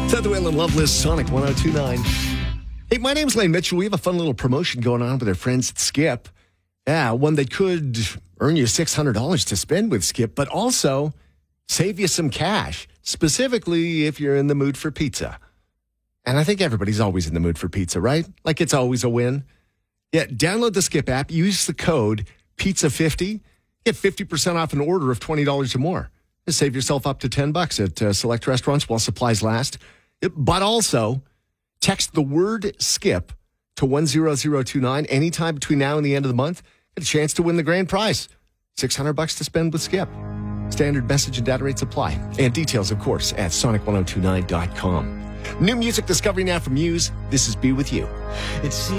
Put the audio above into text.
Tether Whale and Loveless, Sonic 1029. Hey, my name's Lane Mitchell. We have a fun little promotion going on with our friends at Skip. Yeah, one that could earn you $600 to spend with Skip, but also save you some cash, specifically if you're in the mood for pizza. And I think everybody's always in the mood for pizza, right? Like it's always a win. Yeah, download the Skip app, use the code PIZZA50, get 50% off an order of $20 or more. Just save yourself up to $10 at select restaurants while supplies last. But also, text the word SKIP to 10029 anytime between now and the end of the month. Get a chance to win the grand prize. $600 to spend with Skip. Standard message and data rates apply. And details, of course, at sonic1029.com. New music discovery now from Muse. This is Be With You.